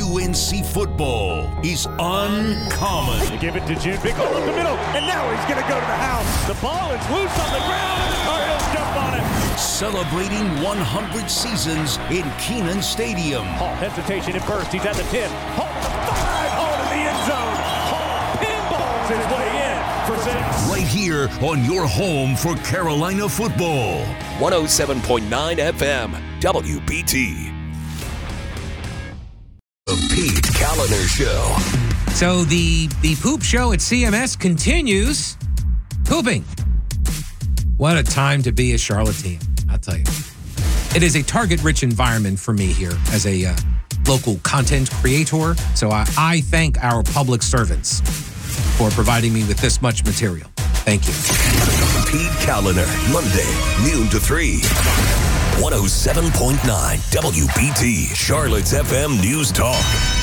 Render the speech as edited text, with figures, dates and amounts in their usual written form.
UNC football is uncommon. They give it to June. Big hole up the middle, and now he's going to go to the house. The ball is loose on the ground, and the Tar Heels jump on it. Celebrating 100 seasons in Kenan Stadium. Hall, hesitation at first. He's at the 10. Hall to the 5. Hall to the end zone. Hall pinballs his way in for 6. Right here on your home for Carolina football. 107.9 FM, WBT. The Pete Kaliner Show. So the poop show at CMS continues. Pooping. What a time to be a Charlottean, I'll tell you. It is a target-rich environment for me here as a local content creator. So I thank our public servants for providing me with this much material. Thank you. Pete Kaliner, Monday, noon to 3. 107.9 WBT, Charlotte's FM News Talk.